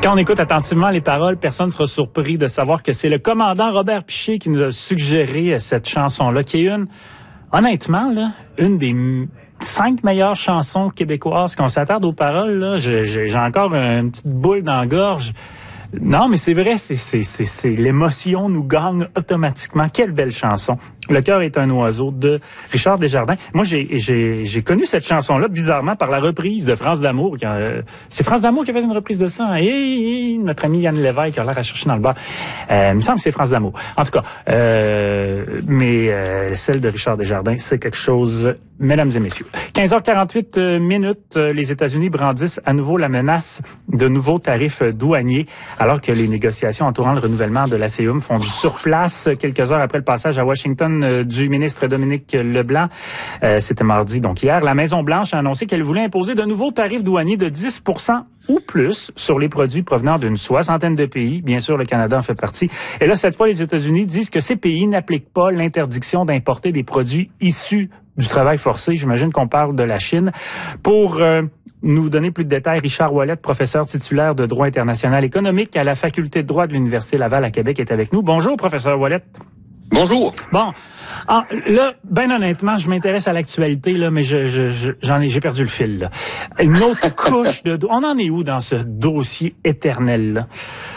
Quand on écoute attentivement les paroles, personne ne sera surpris de savoir que c'est le commandant Robert Piché qui nous a suggéré cette chanson-là, qui est honnêtement, une des 5 meilleures chansons québécoises. Quand on s'attarde aux paroles, là, j'ai encore une petite boule dans la gorge. Non, mais c'est vrai, c'est l'émotion nous gagne automatiquement. Quelle belle chanson. Le cœur est un oiseau de Richard Desjardins. Moi, j'ai connu cette chanson-là bizarrement par la reprise de France d'amour. C'est France d'amour qui a fait une reprise de ça. Et notre ami Yann Lévesque a l'air à chercher dans le bar. Il me semble que c'est France d'amour. En tout cas, mais celle de Richard Desjardins, c'est quelque chose, mesdames et messieurs. 15h48 minutes, les États-Unis brandissent à nouveau la menace de nouveaux tarifs douaniers, alors que les négociations entourant le renouvellement de l'ACEUM font du surplace quelques heures après le passage à Washington du ministre Dominique Leblanc. C'était mardi, donc hier. La Maison-Blanche a annoncé qu'elle voulait imposer de nouveaux tarifs douaniers de 10% ou plus sur les produits provenant d'une soixantaine de pays. Bien sûr, le Canada en fait partie. Et là, cette fois, les États-Unis disent que ces pays n'appliquent pas l'interdiction d'importer des produits issus du travail forcé. J'imagine qu'on parle de la Chine. Pour nous donner plus de détails, Richard Ouellette, professeur titulaire de droit international économique à la Faculté de droit de l'Université Laval à Québec, est avec nous. Bonjour, professeur Ouellette. Bonjour. Bon, là, ben honnêtement, je m'intéresse à l'actualité, là, mais j'ai perdu le fil, là. Une autre couche on en est où dans ce dossier éternel, là?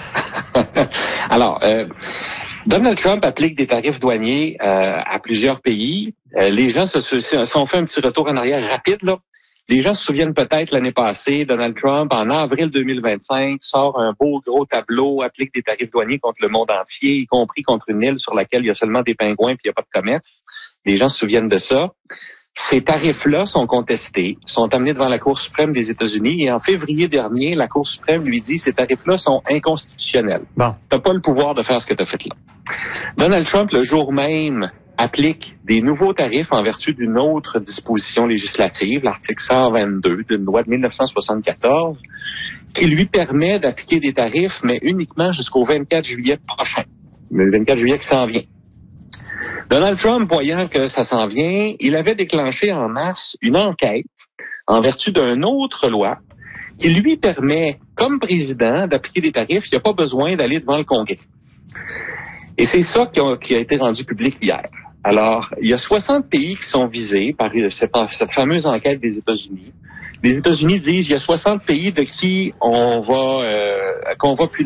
Alors, Donald Trump applique des tarifs douaniers à plusieurs pays. Les gens si on fait un petit retour en arrière rapide, là, les gens se souviennent peut-être l'année passée, Donald Trump, en avril 2025, sort un beau gros tableau, applique des tarifs douaniers contre le monde entier, y compris contre une île sur laquelle il y a seulement des pingouins puis il n'y a pas de commerce. Les gens se souviennent de ça. Ces tarifs-là sont contestés, sont amenés devant la Cour suprême des États-Unis et en février dernier, la Cour suprême lui dit ces tarifs-là sont inconstitutionnels. Bon. T'as pas le pouvoir de faire ce que t'as fait là. Donald Trump, le jour même, applique des nouveaux tarifs en vertu d'une autre disposition législative, l'article 122 d'une loi de 1974, qui lui permet d'appliquer des tarifs, mais uniquement jusqu'au 24 juillet prochain. Le 24 juillet qui s'en vient. Donald Trump, voyant que ça s'en vient, il avait déclenché en mars une enquête en vertu d'une autre loi qui lui permet, comme président, d'appliquer des tarifs. Il n'y a pas besoin d'aller devant le Congrès. Et c'est ça qui a été rendu public hier. Alors, il y a 60 pays qui sont visés par cette fameuse enquête des États-Unis. Les États-Unis disent qu'il y a 60 pays de qui qu'on va punir.